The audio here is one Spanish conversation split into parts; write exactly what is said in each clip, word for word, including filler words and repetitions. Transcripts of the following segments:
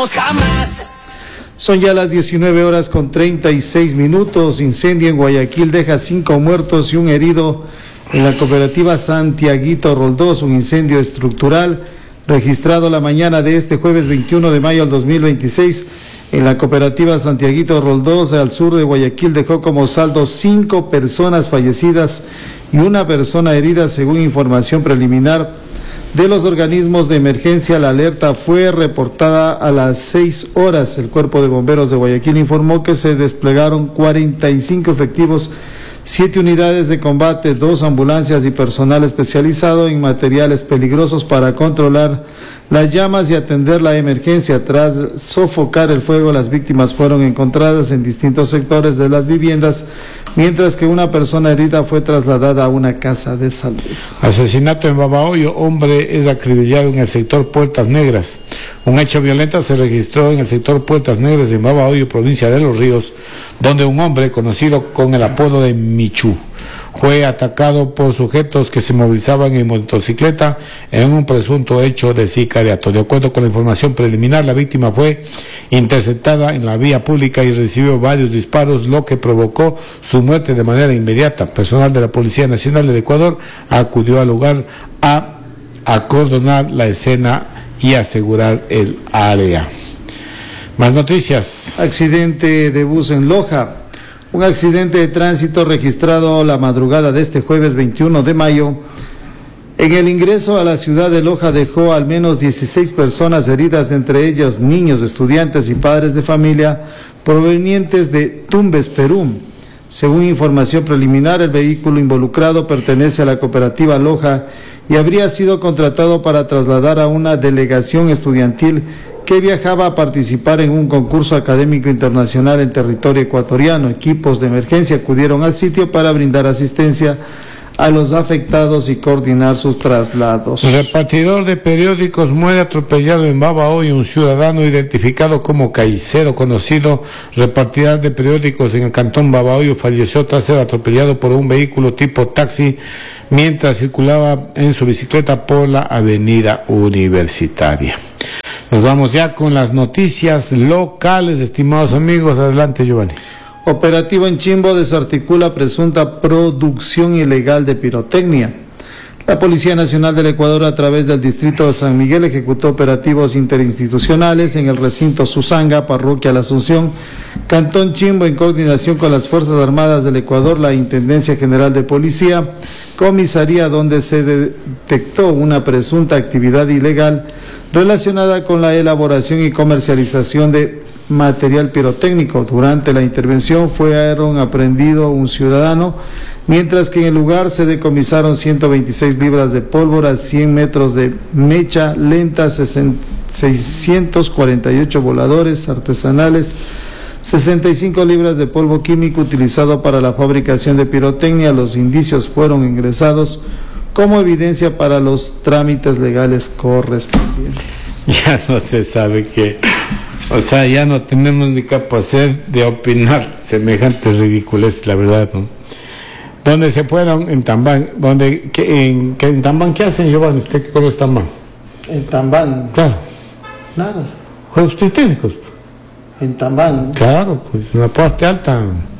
olvidaremos jamás. Son ya las diecinueve horas con treinta y seis minutos. Incendio en Guayaquil deja cinco muertos y un herido en la cooperativa Santiaguito Roldós. Un incendio estructural registrado la mañana de este jueves veintiuno de mayo del dos mil veintiséis en la cooperativa Santiaguito Roldós al sur de Guayaquil dejó como saldo cinco personas fallecidas y una persona herida, según información preliminar de los organismos de emergencia. La alerta fue reportada a las seis horas. El Cuerpo de Bomberos de Guayaquil informó que se desplegaron cuarenta y cinco efectivos, siete unidades de combate, dos ambulancias y personal especializado en materiales peligrosos para controlar las llamas y atender la emergencia. Tras sofocar el fuego, las víctimas fueron encontradas en distintos sectores de las viviendas, mientras que una persona herida fue trasladada a una casa de salud. Asesinato en Babahoyo, hombre es acribillado en el sector Puertas Negras. Un hecho violento se registró en el sector Puertas Negras en Babahoyo, provincia de Los Ríos, donde un hombre conocido con el apodo de Michu fue atacado por sujetos que se movilizaban en motocicleta en un presunto hecho de sicariato. De acuerdo con la información preliminar, la víctima fue interceptada en la vía pública y recibió varios disparos, lo que provocó su muerte de manera inmediata. Personal de la Policía Nacional del Ecuador acudió al lugar a acordonar la escena y asegurar el área. Más noticias. Accidente de bus en Loja. Un accidente de tránsito registrado la madrugada de este jueves veintiuno de mayo en el ingreso a la ciudad de Loja dejó al menos dieciséis personas heridas, entre ellos niños, estudiantes y padres de familia provenientes de Tumbes, Perú. Según información preliminar, el vehículo involucrado pertenece a la cooperativa Loja y habría sido contratado para trasladar a una delegación estudiantil que viajaba a participar en un concurso académico internacional en territorio ecuatoriano. Equipos de emergencia acudieron al sitio para brindar asistencia a los afectados y coordinar sus traslados. El repartidor de periódicos muere atropellado en Babahoyo. Un ciudadano identificado como Caicedo, conocido repartidor de periódicos en el cantón Babahoyo, falleció tras ser atropellado por un vehículo tipo taxi mientras circulaba en su bicicleta por la avenida Universitaria. Nos vamos ya con las noticias locales, estimados amigos. Adelante, Giovanni. Operativo en Chimbo desarticula presunta producción ilegal de pirotecnia. La Policía Nacional del Ecuador, a través del Distrito de San Miguel, ejecutó operativos interinstitucionales en el recinto Susanga, Parroquia La Asunción, Cantón Chimbo, en coordinación con las Fuerzas Armadas del Ecuador, la Intendencia General de Policía, comisaría, donde se detectó una presunta actividad ilegal relacionada con la elaboración y comercialización de material pirotécnico. Durante la intervención fueron aprehendido un ciudadano, mientras que en el lugar se decomisaron ciento veintiséis libras de pólvora, cien metros de mecha lenta, seiscientos cuarenta y ocho voladores artesanales, sesenta y cinco libras de polvo químico utilizado para la fabricación de pirotecnia. Los indicios fueron ingresados como evidencia para los trámites legales correspondientes. Ya no se sabe qué, o sea, ya no tenemos ni capacidad de opinar semejantes ridiculeces, la verdad, ¿no? ¿Dónde se fueron? En Tambán. ¿Dónde, qué, en, qué, ¿En Tambán qué hacen, Giovanni? ¿Usted qué conoce Tambán? En Tambán. Claro. Nada. ¿Juegos técnicos? En Tambán. Claro, pues una parte alta.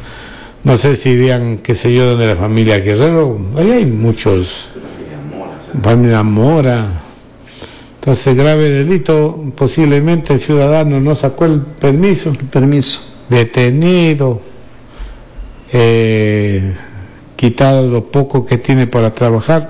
No sé si vean, qué sé yo, donde la familia Guerrero, ahí hay muchos. Familia Mora. Entonces, grave delito, posiblemente el ciudadano no sacó el permiso. El permiso. Detenido, eh, quitado lo poco que tiene para trabajar.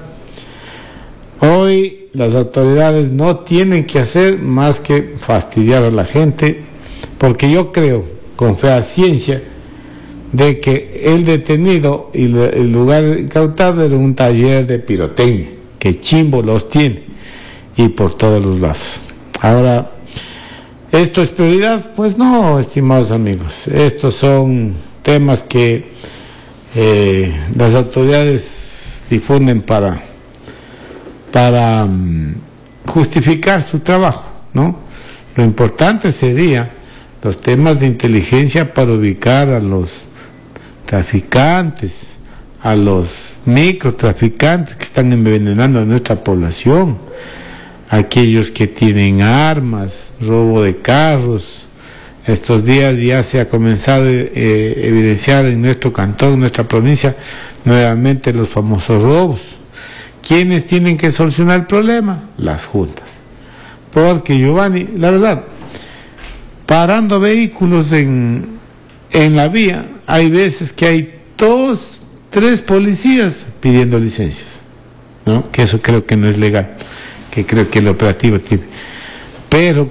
Hoy las autoridades no tienen que hacer más que fastidiar a la gente, porque yo creo, con fe a ciencia, de que el detenido y el lugar incautado era un taller de pirotecnia, que Chimbo los tiene, y por todos los lados. Ahora, ¿esto es prioridad? Pues no, estimados amigos. Estos son temas que eh, las autoridades difunden para, para um, justificar su trabajo, ¿no? Lo importante sería los temas de inteligencia para ubicar a los traficantes, a los microtraficantes que están envenenando a nuestra población. aquellos que tienen armas, robo de carros. Estos días ya se ha comenzado a eh, evidenciar en nuestro cantón, en nuestra provincia, nuevamente los famosos robos. ¿Quiénes tienen que solucionar el problema? Las juntas. Porque, Giovanni, la verdad, parando vehículos en, en la vía, hay veces que hay dos, tres policías pidiendo licencias, ¿no? Que eso creo que no es legal, que creo que el operativo tiene. Pero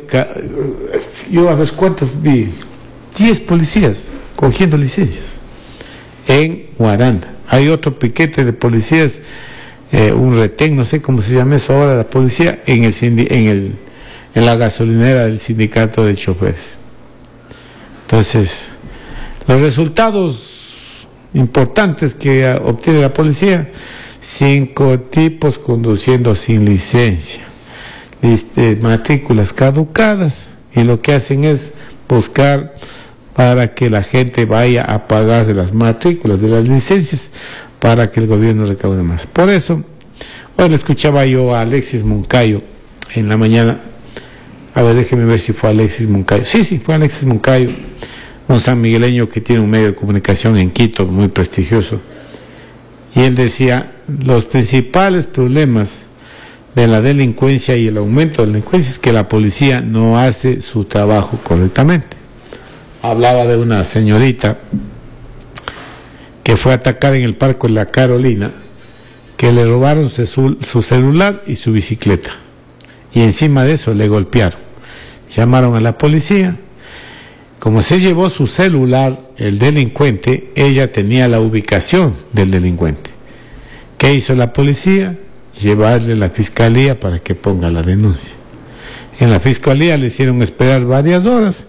yo a ver cuántas vi, diez policías cogiendo licencias en Guaranda. Hay otro piquete de policías, eh, un retén, no sé cómo se llama eso ahora, la policía, en el, en el en la gasolinera del sindicato de choferes. Entonces, los resultados importantes que obtiene la policía: cinco tipos conduciendo sin licencia, Este, matrículas caducadas, y lo que hacen es buscar para que la gente vaya a pagar de las matrículas, de las licencias, para que el gobierno recaude más. Por eso, hoy le escuchaba yo a Alexis Moncayo en la mañana. A ver, déjeme ver si fue Alexis Moncayo. Sí, sí, fue Alexis Moncayo, un sanmigueleño que tiene un medio de comunicación en Quito muy prestigioso. Y él decía, los principales problemas de la delincuencia y el aumento de la delincuencia es que la policía no hace su trabajo correctamente. Hablaba de una señorita que fue atacada en el Parque La Carolina, que le robaron su, su celular y su bicicleta, y encima de eso le golpearon. Llamaron a la policía. Como se llevó su celular el delincuente, ella tenía la ubicación del delincuente. ¿Qué hizo la policía? Llevarle a la fiscalía para que ponga la denuncia. En la fiscalía le hicieron esperar varias horas,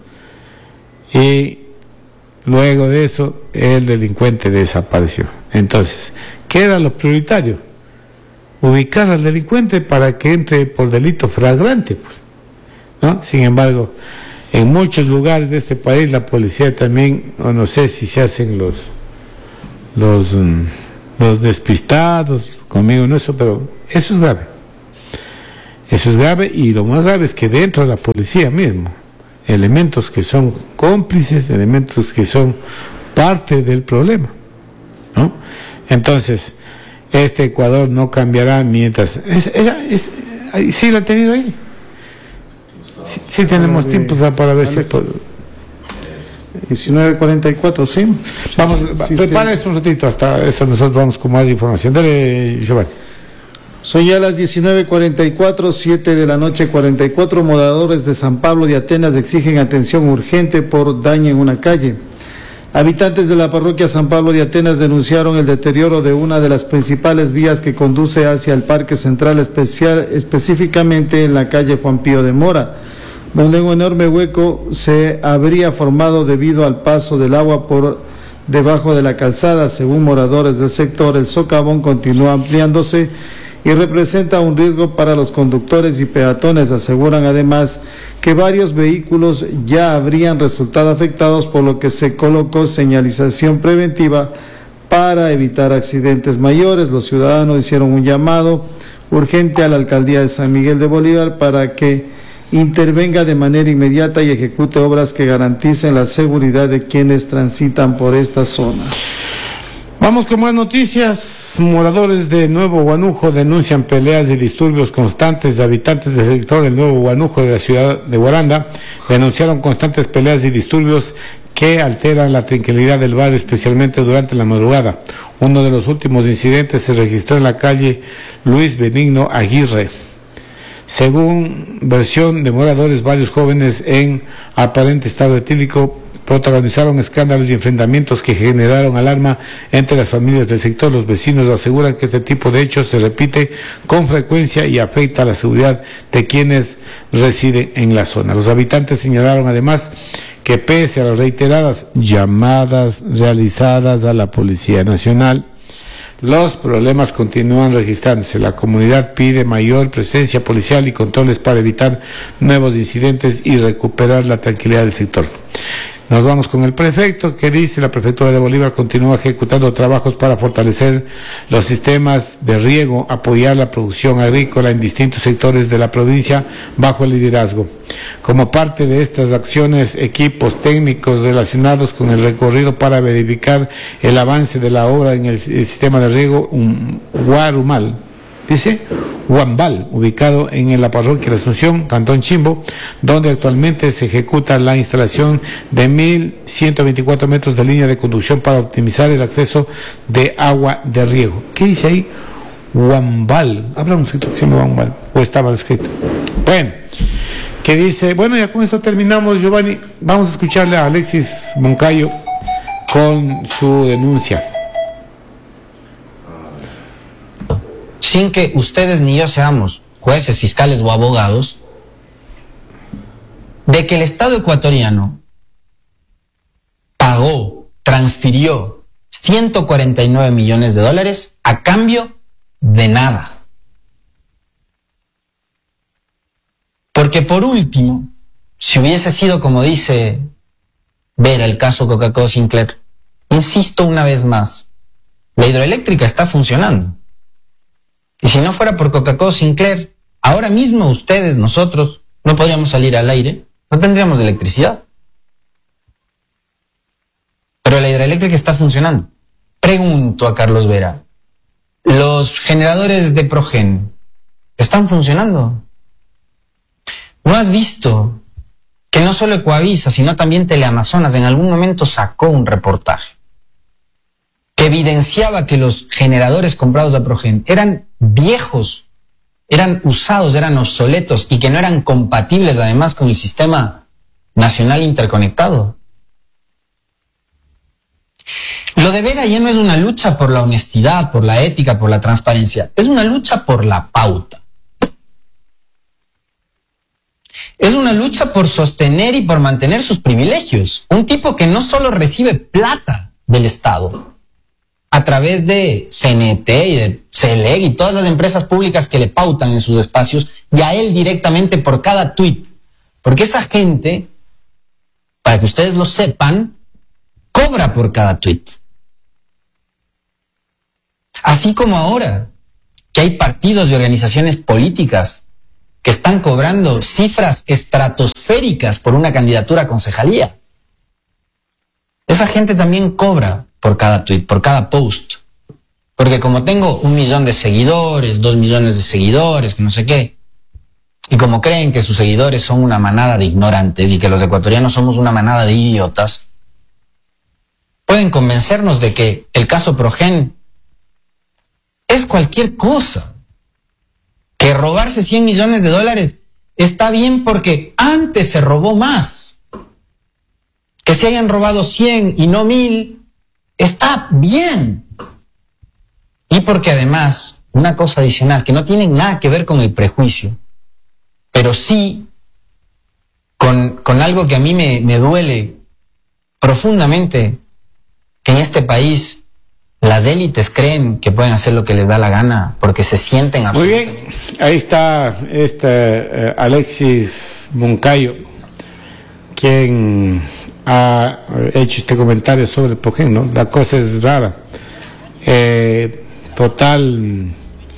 y luego de eso el delincuente desapareció. Entonces, ¿qué era lo prioritario? Ubicar al delincuente para que entre por delito flagrante, pues, ¿no? Sin embargo, en muchos lugares de este país la policía también, o no sé si se hacen los los, los despistados, conmigo no eso, pero eso es grave. Eso es grave, y lo más grave es que dentro de la policía mismo, elementos que son cómplices, elementos que son parte del problema, ¿no? Entonces, este Ecuador no cambiará mientras... Es, es, es, ¿sí lo ha tenido ahí? Sí, sí tenemos de, tiempo para ver Alex, si... diecinueve cuarenta y cuatro, sí. Vamos, sí, prepara sí, un ratito, hasta eso nosotros vamos con más información. Dale, Giovanni. Son ya las diecinueve cuarenta y cuatro, siete de la noche, cuarenta y cuatro. Moradores de San Pablo de Atenas exigen atención urgente por daño en una calle. Habitantes de la parroquia San Pablo de Atenas denunciaron el deterioro de una de las principales vías que conduce hacia el Parque Central, especial, específicamente en la calle Juan Pío de Mora, donde un enorme hueco se habría formado debido al paso del agua por debajo de la calzada. Según moradores del sector, el socavón continúa ampliándose y representa un riesgo para los conductores y peatones. Aseguran además que varios vehículos ya habrían resultado afectados, por lo que se colocó señalización preventiva para evitar accidentes mayores. Los ciudadanos hicieron un llamado urgente a la alcaldía de San Miguel de Bolívar para que intervenga de manera inmediata y ejecute obras que garanticen la seguridad de quienes transitan por esta zona. Vamos con más noticias. Moradores de Nuevo Guanujo denuncian peleas y disturbios constantes. De habitantes del sector del Nuevo Guanujo de la ciudad de Guaranda denunciaron constantes peleas y disturbios que alteran la tranquilidad del barrio, especialmente durante la madrugada. Uno de los últimos incidentes se registró en la calle Luis Benigno Aguirre. Según versión de moradores, varios jóvenes en aparente estado etílico protagonizaron escándalos y enfrentamientos que generaron alarma entre las familias del sector. Los vecinos aseguran que este tipo de hechos se repite con frecuencia y afecta a la seguridad de quienes residen en la zona. Los habitantes señalaron además que pese a las reiteradas llamadas realizadas a la Policía Nacional, los problemas continúan registrándose. La comunidad pide mayor presencia policial y controles para evitar nuevos incidentes y recuperar la tranquilidad del sector. Nos vamos con el prefecto, que dice: la prefectura de Bolívar continúa ejecutando trabajos para fortalecer los sistemas de riego, apoyar la producción agrícola en distintos sectores de la provincia bajo el liderazgo. Como parte de estas acciones, equipos técnicos relacionados con el recorrido para verificar el avance de la obra en el, el sistema de riego um, Guarumal, dice Huambal, ubicado en la parroquia de Asunción, Cantón Chimbo, donde actualmente se ejecuta la instalación de mil ciento veinticuatro metros de línea de conducción para optimizar el acceso de agua de riego. ¿Qué dice ahí? Huambal. Habrá un sitio que se llama Huambal, o estaba escrito. Bueno, que dice, bueno, ya con esto terminamos, Giovanni. Vamos a escucharle a Alexis Moncayo con su denuncia. Sin que ustedes ni yo seamos jueces, fiscales o abogados, de que el Estado ecuatoriano pagó, transfirió ciento cuarenta y nueve millones de dólares a cambio de nada. Porque por último, si hubiese sido como dice Vera el caso Coca-Cola Sinclair, insisto una vez más, la hidroeléctrica está funcionando. Y si no fuera por Coca-Cola Sinclair, ahora mismo ustedes, nosotros, no podríamos salir al aire, no tendríamos electricidad. Pero la hidroeléctrica está funcionando. Pregunto a Carlos Vera, ¿los generadores de Progen están funcionando? ¿No has visto que no solo Ecoavisa, sino también Teleamazonas en algún momento sacó un reportaje que evidenciaba que los generadores comprados a Progen eran viejos, eran usados, eran obsoletos y que no eran compatibles además con el sistema nacional interconectado? Lo de Vera ya no es una lucha por la honestidad, por la ética, por la transparencia, es una lucha por la pauta. Es una lucha por sostener y por mantener sus privilegios. Un tipo que no solo recibe plata del Estado a través de C N T y de CELEG y todas las empresas públicas que le pautan en sus espacios, y a él directamente por cada tuit. Porque esa gente, para que ustedes lo sepan, cobra por cada tuit. Así como ahora, que hay partidos y organizaciones políticas que están cobrando cifras estratosféricas por una candidatura a concejalía. Esa gente también cobra por cada tweet, por cada post. Porque como tengo un millón de seguidores, dos millones de seguidores, que no sé qué, y como creen que sus seguidores son una manada de ignorantes y que los ecuatorianos somos una manada de idiotas, pueden convencernos de que el caso Progen es cualquier cosa. Que robarse cien millones de dólares está bien porque antes se robó más. Que se hayan robado cien y no mil, está bien. Y porque además, una cosa adicional que no tiene nada que ver con el prejuicio, pero sí con, con algo que a mí me, me duele profundamente, que en este país las élites creen que pueden hacer lo que les da la gana porque se sienten Muy bien, ahí está este eh, Alexis Moncayo, quien ha hecho este comentario sobre el Progen, ¿no? La cosa es rara. Eh, total,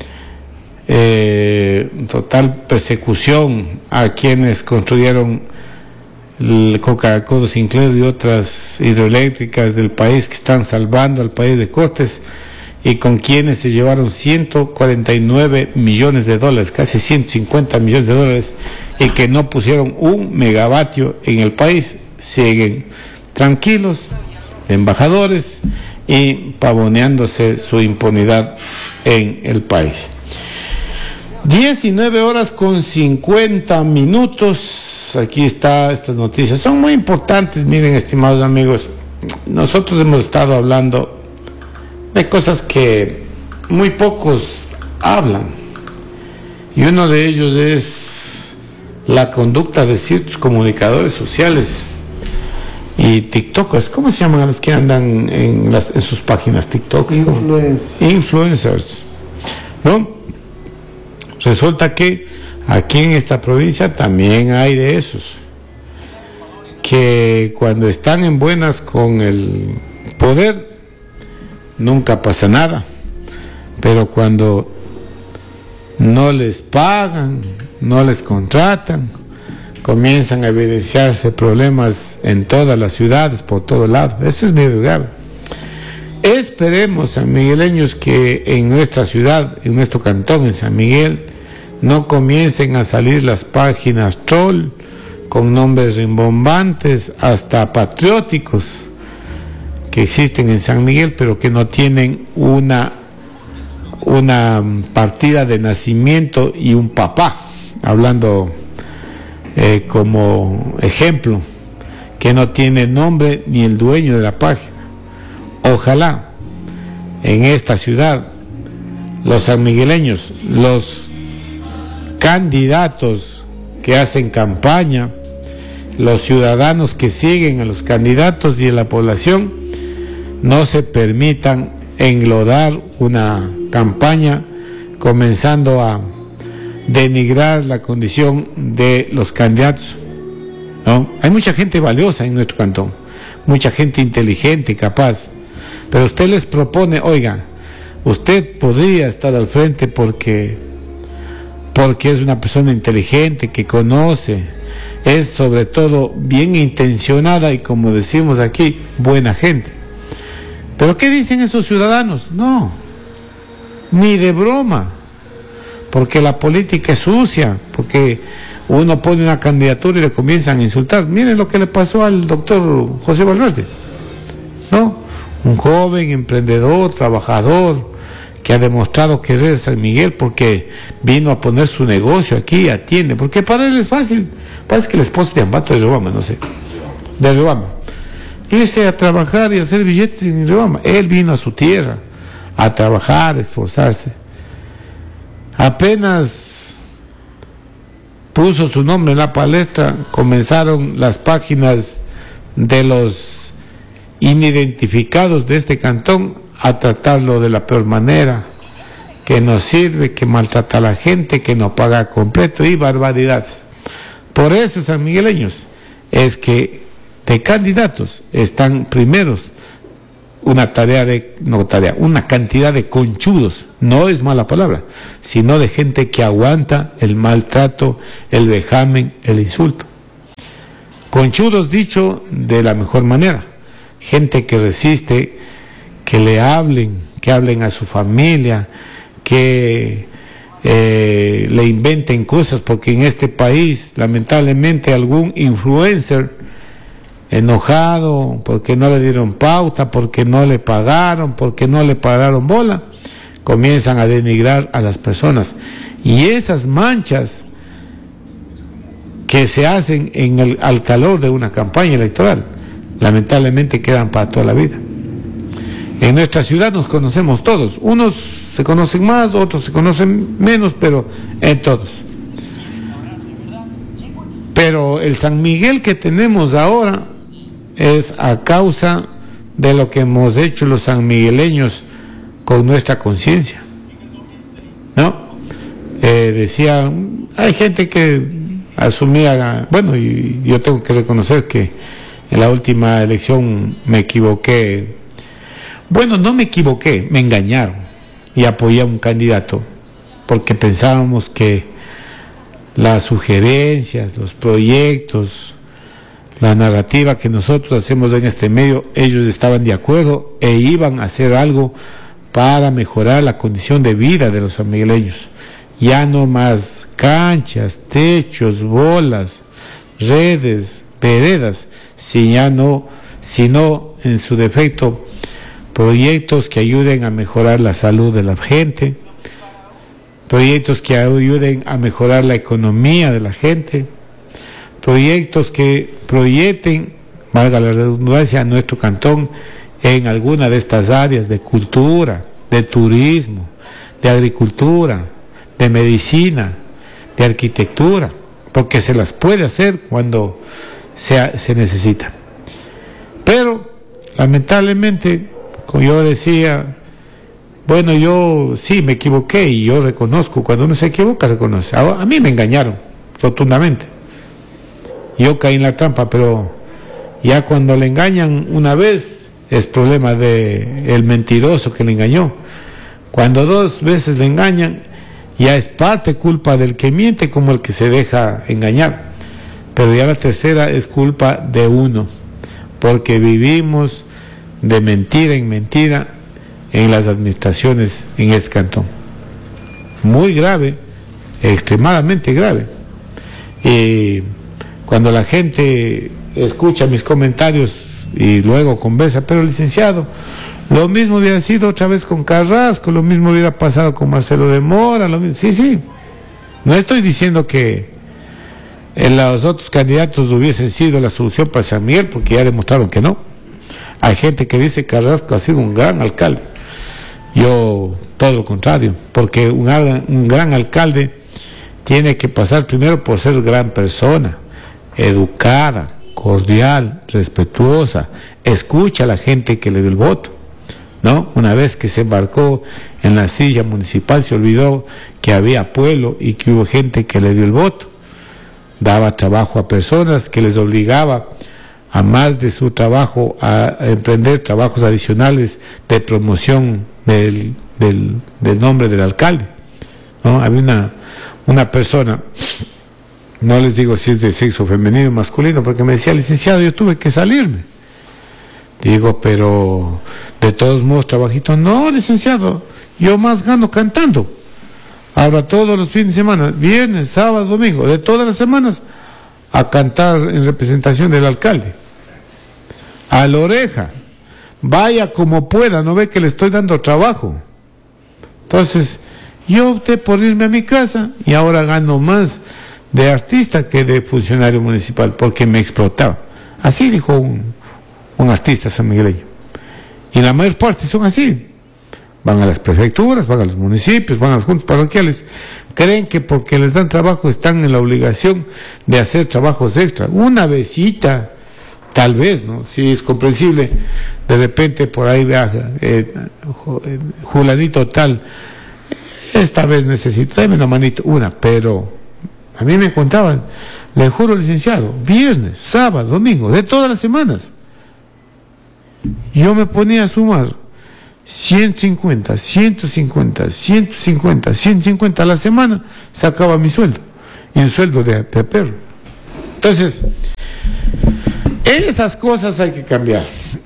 eh, total persecución a quienes construyeron el Coca-Cola Sinclair y otras hidroeléctricas del país que están salvando al país de costes, y con quienes se llevaron ciento cuarenta y nueve millones de dólares, casi ciento cincuenta millones de dólares, y que no pusieron un megavatio en el país. Siguen tranquilos, de embajadores, y pavoneándose su impunidad en el país. diecinueve horas con cincuenta minutos. Aquí está, estas noticias son muy importantes. Miren, estimados amigos, nosotros hemos estado hablando de cosas que muy pocos hablan, y uno de ellos es la conducta de ciertos comunicadores sociales y tiktokers. ¿Cómo se llaman a los que andan en, las, en sus páginas TikTok? Influencers. Influencers, ¿no? Resulta que aquí en esta provincia también hay de esos que cuando están en buenas con el poder nunca pasa nada, pero cuando no les pagan, no les contratan, comienzan a evidenciarse problemas en todas las ciudades, por todos lados. Eso es medio grave. Esperemos, sanmigueleños, que en nuestra ciudad, en nuestro cantón, en San Miguel, no comiencen a salir las páginas troll con nombres rimbombantes, hasta patrióticos, que existen en San Miguel, pero que no tienen una, una partida de nacimiento y un papá, hablando eh, como ejemplo, que no tiene nombre ni el dueño de la página. Ojalá en esta ciudad los sanmigueleños, los candidatos que hacen campaña, los ciudadanos que siguen a los candidatos y a la población, no se permitan enlodar una campaña comenzando a denigrar la condición de los candidatos, ¿no? Hay mucha gente valiosa en nuestro cantón, mucha gente inteligente, capaz, pero usted les propone, oiga, usted podría estar al frente porque, porque es una persona inteligente, que conoce, es sobre todo bien intencionada y, como decimos aquí, buena gente. ¿Pero qué dicen esos ciudadanos? No, ni de broma, porque la política es sucia, porque uno pone una candidatura y le comienzan a insultar. Miren lo que le pasó al doctor José Valverde, ¿no? Un joven emprendedor, trabajador, que ha demostrado que es de San Miguel porque vino a poner su negocio aquí, atiende, porque para él es fácil. Parece que el esposo de Ambato de Riobamba, no sé, de Riobamba, irse a trabajar y hacer billetes en Riobamba. Él vino a su tierra a trabajar, a esforzarse. Apenas puso su nombre en la palestra, comenzaron las páginas de los inidentificados de este cantón a tratarlo de la peor manera, que no sirve, que maltrata a la gente, que no paga completo y barbaridades. Por eso, sanmigueleños, es que de candidatos están primeros una tarea de, no tarea, una cantidad de conchudos, no es mala palabra, sino de gente que aguanta el maltrato, el vejamen, el insulto. Conchudos dicho de la mejor manera, gente que resiste, que le hablen, que hablen a su familia, que eh, le inventen cosas, porque en este país lamentablemente algún influencer enojado porque no le dieron pauta, porque no le pagaron, porque no le pagaron bola, comienzan a denigrar a las personas, y esas manchas que se hacen en el, al calor de una campaña electoral lamentablemente quedan para toda la vida. En nuestra ciudad nos conocemos todos, unos se conocen más, otros se conocen menos, pero en todos. Pero el San Miguel que tenemos ahora es a causa de lo que hemos hecho los sanmigueleños con nuestra conciencia, ¿no? Eh, decía, hay gente que asumía, bueno, y yo tengo que reconocer que en la última elección me equivoqué. Bueno, no me equivoqué, me engañaron y apoyé a un candidato porque pensábamos que las sugerencias, los proyectos, la narrativa que nosotros hacemos en este medio, ellos estaban de acuerdo e iban a hacer algo para mejorar la condición de vida de los sanmigueleños. Ya no más canchas, techos, bolas, redes, veredas, si ya no, sino en su defecto proyectos que ayuden a mejorar la salud de la gente, proyectos que ayuden a mejorar la economía de la gente, proyectos que proyecten, valga la redundancia, a nuestro cantón en alguna de estas áreas de cultura, de turismo, de agricultura, de medicina, de arquitectura, porque se las puede hacer cuando se, se necesita. Pero, lamentablemente, como yo decía, bueno, yo sí me equivoqué y yo reconozco, cuando uno se equivoca, reconoce. A, a mí me engañaron, rotundamente. Yo caí en la trampa, pero Ya cuando le engañan una vez, es problema de el mentiroso que le engañó. Cuando dos veces le engañan, ya es parte culpa del que miente como el que se deja engañar. Pero ya la tercera es culpa de uno, porque vivimos de mentira en mentira en las administraciones en este cantón. Muy grave, extremadamente grave. Y cuando la gente escucha mis comentarios y luego conversa, pero licenciado, lo mismo hubiera sido otra vez con Carrasco, lo mismo hubiera pasado con Marcelo de Mora, lo mismo. Sí, sí, no estoy diciendo que en los otros candidatos hubiesen sido la solución para San Miguel, porque ya demostraron que no. Hay gente que dice que Carrasco ha sido un gran alcalde. Yo, todo lo contrario, porque un, un gran alcalde tiene que pasar primero por ser gran persona, educada, cordial, respetuosa, escucha a la gente que le dio el voto, ¿no? Una vez que se embarcó en la silla municipal, se olvidó que había pueblo y que hubo gente que le dio el voto. Daba trabajo a personas, que les obligaba a más de su trabajo a emprender trabajos adicionales de promoción del, del, del nombre del alcalde, ¿no? Había una, una persona, no les digo si es de sexo femenino o masculino, porque me decía, licenciado, yo tuve que salirme. Digo, pero de todos modos trabajito. No, licenciado, yo más gano cantando. Ahora todos los fines de semana, viernes, sábado, domingo, de todas las semanas, a cantar en representación del alcalde. A la oreja. Vaya como pueda, no ve que le estoy dando trabajo. Entonces, yo opté por irme a mi casa y ahora gano más de artista que de funcionario municipal, porque me explotaba. Así dijo un, un artista sanmigueleño. Y la mayor parte son así. Van a las prefecturas, van a los municipios, van a las juntas parroquiales, creen que porque les dan trabajo están en la obligación de hacer trabajos extra. Una besita, tal vez, ¿no? Si es comprensible, de repente por ahí viaja, eh, Julanito tal, esta vez necesito, dame una manito, una, pero a mí me contaban, le juro, licenciado, viernes, sábado, domingo, de todas las semanas. Yo me ponía a sumar ciento cincuenta, ciento cincuenta, ciento cincuenta, ciento cincuenta a la semana, sacaba mi sueldo, y un sueldo de, de perro. Entonces, esas cosas hay que cambiar.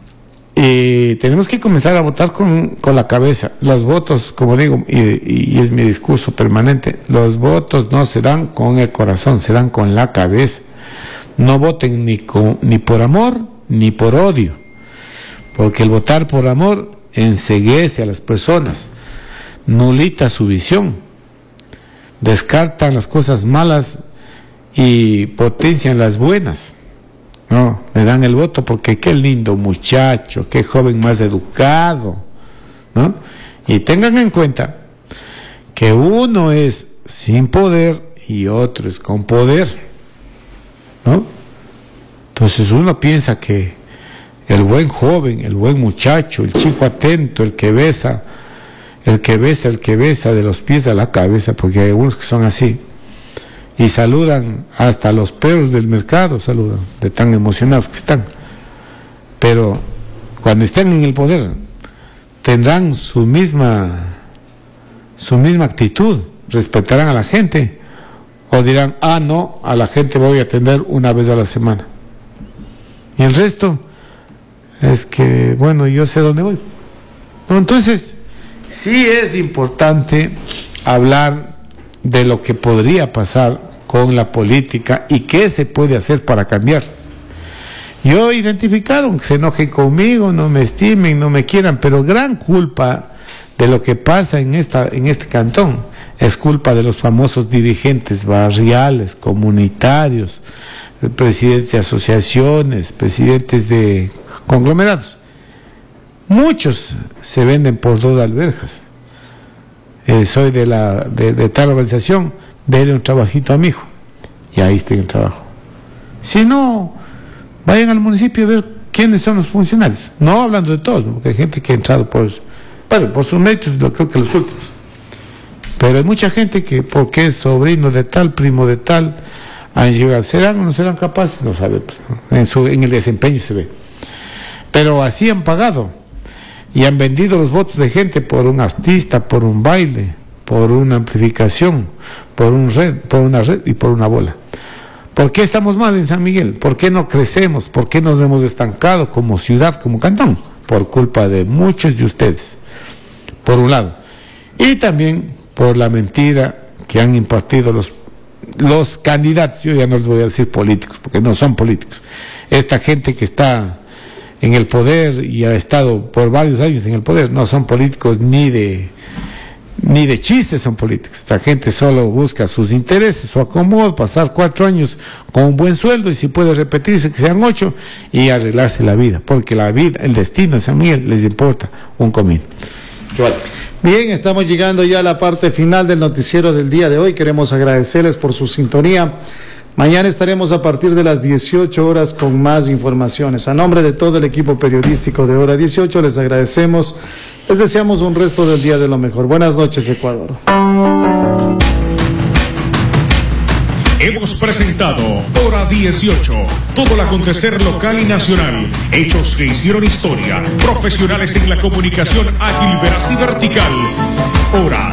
Y tenemos que comenzar a votar con, con la cabeza. Los votos, como digo, y, y es mi discurso permanente, los votos no se dan con el corazón, se dan con la cabeza. No voten ni, con, ni por amor, ni por odio, porque el votar por amor enceguece a las personas, nulita su visión, descartan las cosas malas y potencian las buenas. No, le dan el voto porque qué lindo muchacho, qué joven más educado, ¿no? Y tengan en cuenta que uno es sin poder y otro es con poder, ¿no? Entonces uno piensa que el buen joven, el buen muchacho, el chico atento, el que besa, el que besa, el que besa de los pies a la cabeza, porque hay algunos que son así, y saludan hasta los perros del mercado, saludan, de tan emocionados que están. Pero cuando estén en el poder, tendrán su misma, su misma actitud, respetarán a la gente, o dirán, ah, no, a la gente voy a atender una vez a la semana. Y el resto es que, bueno, yo sé dónde voy. No, entonces, sí es importante hablar de lo que podría pasar con la política y qué se puede hacer para cambiar. Yo he identificado, que se enojen conmigo, no me estimen, no me quieran, pero gran culpa de lo que pasa en, esta, en este cantón es culpa de los famosos dirigentes barriales, comunitarios, presidentes de asociaciones, presidentes de conglomerados. Muchos se venden por dos alberjas. Eh, soy de, la, de, de tal organización, déle un trabajito a mi hijo, y ahí está el trabajo. Si no, vayan al municipio a ver quiénes son los funcionarios, no hablando de todos, ¿no? Porque hay gente que ha entrado por, bueno, por sus méritos, lo creo que los últimos, pero hay mucha gente que porque es sobrino de tal, primo de tal, han llegado. ¿Serán o no serán capaces? No sabemos, ¿no? En, su, en el desempeño se ve. Pero así han pagado y han vendido los votos de gente por un artista, por un baile, por una amplificación, por, un red, por una red y por una bola. ¿Por qué estamos mal en San Miguel? ¿Por qué no crecemos? ¿Por qué nos hemos estancado como ciudad, como cantón? Por culpa de muchos de ustedes, por un lado. Y también por la mentira que han impartido los, los candidatos, yo ya no les voy a decir políticos, porque no son políticos. Esta gente que está en el poder y ha estado por varios años en el poder, no son políticos ni de... ni de chistes son políticos. Esta gente solo busca sus intereses, su acomodo, pasar cuatro años con un buen sueldo y si puede repetirse que sean ocho y arreglarse la vida, porque la vida, el destino de San Miguel les importa un comino. Bien, estamos llegando ya a la parte final del noticiero del día de hoy. Queremos agradecerles por su sintonía. Mañana estaremos a partir de las dieciocho horas con más informaciones. A nombre de todo el equipo periodístico de Hora dieciocho les agradecemos. Les deseamos un resto del día de lo mejor. Buenas noches, Ecuador. Hemos presentado Hora dieciocho, todo el acontecer local y nacional, hechos que hicieron historia, profesionales en la comunicación ágil, veraz y vertical. Hora